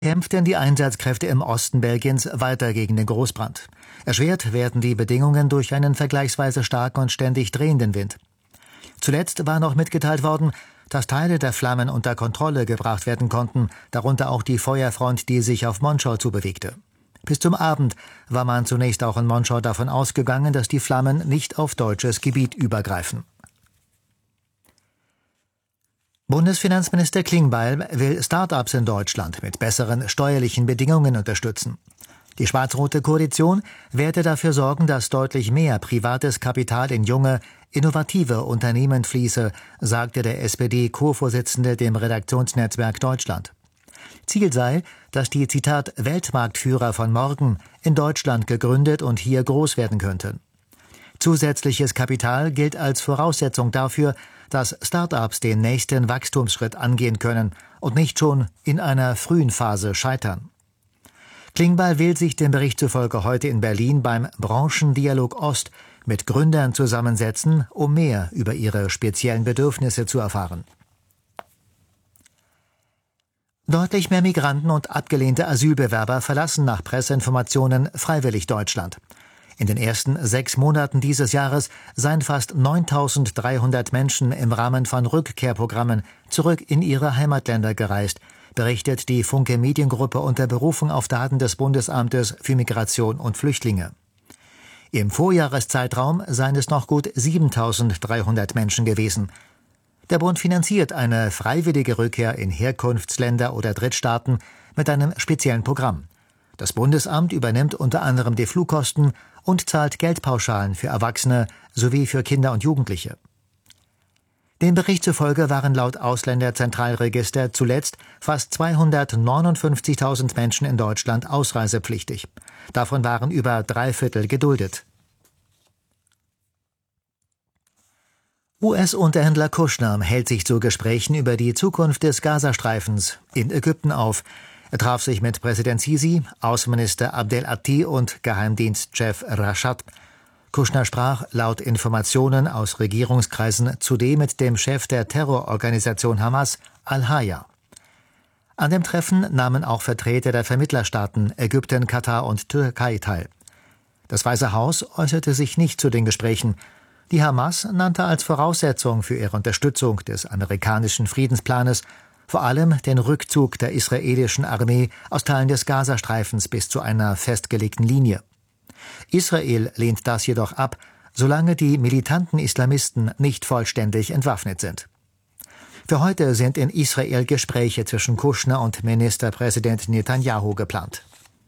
Kämpften die Einsatzkräfte im Osten Belgiens weiter gegen den Großbrand. Erschwert werden die Bedingungen durch einen vergleichsweise starken und ständig drehenden Wind. Zuletzt war noch mitgeteilt worden, dass Teile der Flammen unter Kontrolle gebracht werden konnten, darunter auch die Feuerfront, die sich auf Monschau zubewegte. Bis zum Abend war man zunächst auch in Monschau davon ausgegangen, dass die Flammen nicht auf deutsches Gebiet übergreifen. Bundesfinanzminister Klingbeil will Start-ups in Deutschland mit besseren steuerlichen Bedingungen unterstützen. Die schwarz-rote Koalition werde dafür sorgen, dass deutlich mehr privates Kapital in junge, innovative Unternehmen fließe, sagte der SPD-Co-Vorsitzende dem Redaktionsnetzwerk Deutschland. Ziel sei, dass die, Zitat, Weltmarktführer von morgen in Deutschland gegründet und hier groß werden könnten. Zusätzliches Kapital gilt als Voraussetzung dafür, dass Start-ups den nächsten Wachstumsschritt angehen können und nicht schon in einer frühen Phase scheitern. Klingbeil will sich dem Bericht zufolge heute in Berlin beim Branchendialog Ost mit Gründern zusammensetzen, um mehr über ihre speziellen Bedürfnisse zu erfahren. Deutlich mehr Migranten und abgelehnte Asylbewerber verlassen nach Presseinformationen freiwillig Deutschland. In den ersten 6 Monaten dieses Jahres seien fast 9.300 Menschen im Rahmen von Rückkehrprogrammen zurück in ihre Heimatländer gereist, berichtet die Funke Mediengruppe unter Berufung auf Daten des Bundesamtes für Migration und Flüchtlinge. Im Vorjahreszeitraum seien es noch gut 7.300 Menschen gewesen. Der Bund finanziert eine freiwillige Rückkehr in Herkunftsländer oder Drittstaaten mit einem speziellen Programm. Das Bundesamt übernimmt unter anderem die Flugkosten und zahlt Geldpauschalen für Erwachsene sowie für Kinder und Jugendliche. Dem Bericht zufolge waren laut Ausländerzentralregister zuletzt fast 259.000 Menschen in Deutschland ausreisepflichtig. Davon waren über 3/4 geduldet. US-Unterhändler Kushner hält sich zu Gesprächen über die Zukunft des Gazastreifens in Ägypten auf. Er traf sich mit Präsident Sisi, Außenminister Abdel Atti und Geheimdienstchef Rashad. Kushner sprach laut Informationen aus Regierungskreisen zudem mit dem Chef der Terrororganisation Hamas, Al-Haya. An dem Treffen nahmen auch Vertreter der Vermittlerstaaten Ägypten, Katar und Türkei teil. Das Weiße Haus äußerte sich nicht zu den Gesprächen. Die Hamas nannte als Voraussetzung für ihre Unterstützung des amerikanischen Friedensplanes vor allem den Rückzug der israelischen Armee aus Teilen des Gazastreifens bis zu einer festgelegten Linie. Israel lehnt das jedoch ab, solange die militanten Islamisten nicht vollständig entwaffnet sind. Für heute sind in Israel Gespräche zwischen Kushner und Ministerpräsident Netanyahu geplant.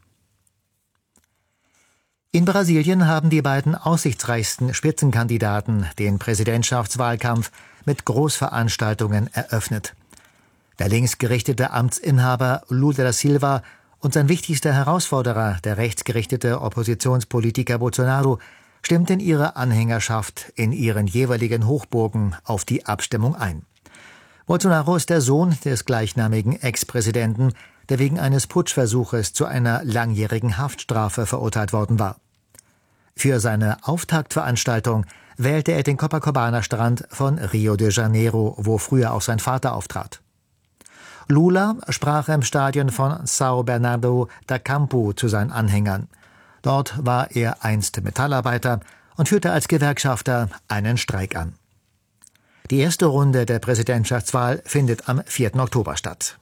In Brasilien haben die beiden aussichtsreichsten Spitzenkandidaten den Präsidentschaftswahlkampf mit Großveranstaltungen eröffnet. Der linksgerichtete Amtsinhaber Lula da Silva und sein wichtigster Herausforderer, der rechtsgerichtete Oppositionspolitiker Bolsonaro, stimmten ihre Anhängerschaft in ihren jeweiligen Hochburgen auf die Abstimmung ein. Bolsonaro ist der Sohn des gleichnamigen Ex-Präsidenten, der wegen eines Putschversuches zu einer langjährigen Haftstrafe verurteilt worden war. Für seine Auftaktveranstaltung wählte er den Copacabana-Strand von Rio de Janeiro, wo früher auch sein Vater auftrat. Lula sprach im Stadion von São Bernardo da Campo zu seinen Anhängern. Dort war er einst Metallarbeiter und führte als Gewerkschafter einen Streik an. Die erste Runde der Präsidentschaftswahl findet am 4. Oktober statt.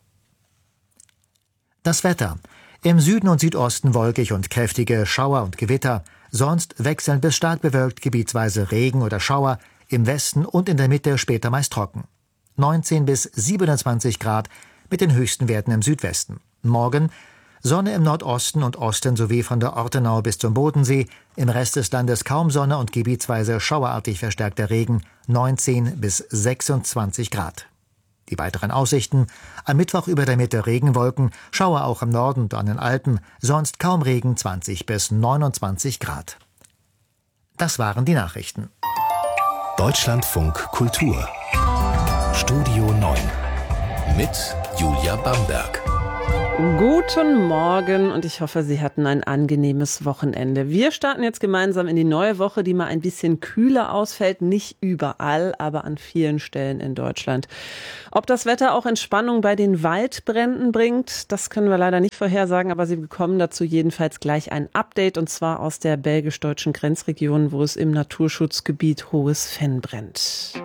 Das Wetter. Im Süden und Südosten wolkig und kräftige Schauer und Gewitter. Sonst wechselnd bis stark bewölkt, gebietsweise Regen oder Schauer. Im Westen und in der Mitte später meist trocken. 19 bis 27 Grad mit den höchsten Werten im Südwesten. Morgen Sonne im Nordosten und Osten sowie von der Ortenau bis zum Bodensee. Im Rest des Landes kaum Sonne und gebietsweise schauerartig verstärkter Regen. 19 bis 26 Grad. Die weiteren Aussichten: am Mittwoch über der Mitte Regenwolken, Schauer auch im Norden und an den Alpen, sonst kaum Regen, 20 bis 29 Grad. Das waren die Nachrichten. Deutschlandfunk Kultur Studio 9 mit Julia Bamberg. Guten Morgen und ich hoffe, Sie hatten ein angenehmes Wochenende. Wir starten jetzt gemeinsam in die neue Woche, die mal ein bisschen kühler ausfällt. Nicht überall, aber an vielen Stellen in Deutschland. Ob das Wetter auch Entspannung bei den Waldbränden bringt, das können wir leider nicht vorhersagen, aber Sie bekommen dazu jedenfalls gleich ein Update und zwar aus der belgisch-deutschen Grenzregion, wo es im Naturschutzgebiet Hohes Venn brennt.